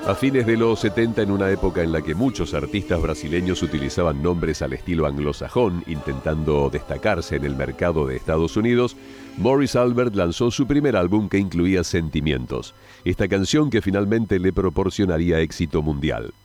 A fines de los 70, en una época en la que muchos artistas brasileños utilizaban nombres al estilo anglosajón, intentando destacarse en el mercado de Estados Unidos, Morris Albert lanzó su primer álbum que incluía Sentimientos, esta canción que finalmente le proporcionaría éxito mundial.